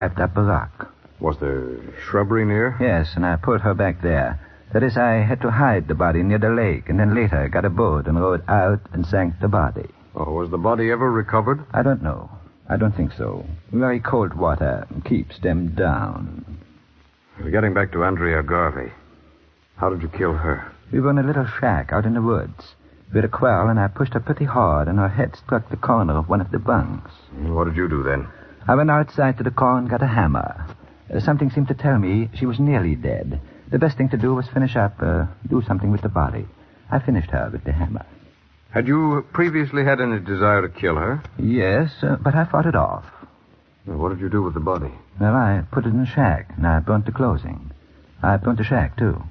up a rock. Was there shrubbery near? Yes, and I pulled her back there. That is, I had to hide the body near the lake, and then later got a boat and rowed out and sank the body. Oh, was the body ever recovered? I don't know. I don't think so. Very cold water keeps them down. Getting back to Andrea Garvey. How did you kill her? We were in a little shack out in the woods. We had a quarrel, and I pushed her pretty hard, and her head struck the corner of one of the bunks. What did you do then? I went outside to the car and got a hammer. Something seemed to tell me she was nearly dead. The best thing to do was finish up, do something with the body. I finished her with the hammer. Had you previously had any desire to kill her? Yes, but I fought it off. What did you do with the body? Well, I put it in the shack, and I burnt the clothing. I burnt the shack, too.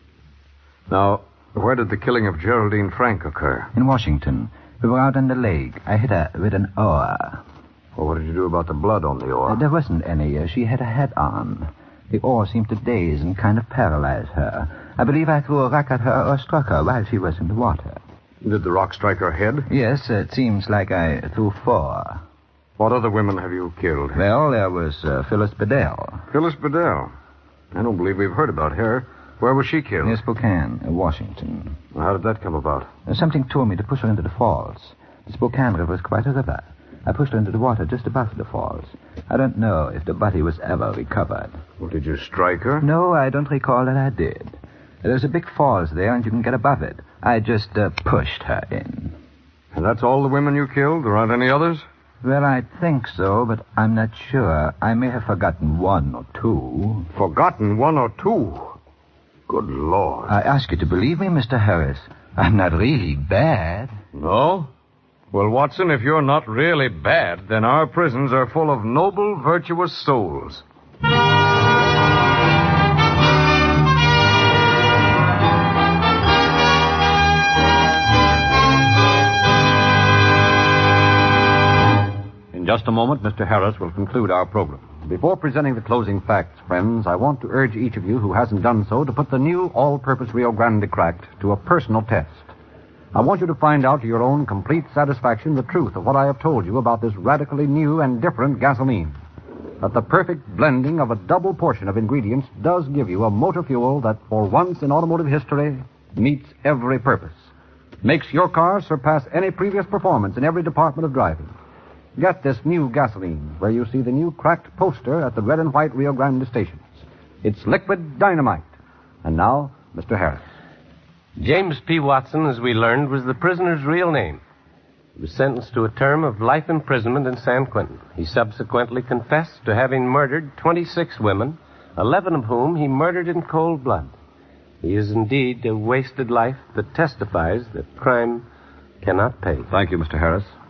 Now, where did the killing of Geraldine Frank occur? In Washington. We were out on the lake. I hit her with an oar. Well, what did you do about the blood on the oar? There wasn't any. She had a hat on. The oar seemed to daze and kind of paralyze her. I believe I threw a rock at her or struck her while she was in the water. Did the rock strike her head? Yes, it seems like I threw 4. What other women have you killed? Well, there was Phyllis Bedell. Phyllis Bedell? I don't believe we've heard about her. Where was she killed? Near Spokane, Washington. Well, how did that come about? Something told me to push her into the falls. The Spokane River is quite a river. I pushed her into the water just above the falls. I don't know if the body was ever recovered. Well, did you strike her? No, I don't recall that I did. There's a big falls there, and you can get above it. I just pushed her in. And that's all the women you killed? There aren't any others? Well, I think so, but I'm not sure. I may have forgotten 1 or 2. Forgotten 1 or 2? Good Lord. I ask you to believe me, Mr. Harris. I'm not really bad. No? Well, Watson, if you're not really bad, then our prisons are full of noble, virtuous souls. In just a moment, Mr. Harris will conclude our program. Before presenting the closing facts, friends, I want to urge each of you who hasn't done so to put the new all-purpose Rio Grande Cracked to a personal test. I want you to find out to your own complete satisfaction the truth of what I have told you about this radically new and different gasoline. That the perfect blending of a double portion of ingredients does give you a motor fuel that, for once in automotive history, meets every purpose. Makes your car surpass any previous performance in every department of driving. Get this new gasoline, where you see the new cracked poster at the red and white Rio Grande stations. It's liquid dynamite. And now, Mr. Harris. James P. Watson, as we learned, was the prisoner's real name. He was sentenced to a term of life imprisonment in San Quentin. He subsequently confessed to having murdered 26 women, 11 of whom he murdered in cold blood. He is indeed a wasted life that testifies that crime cannot pay. Thank you, Mr. Harris.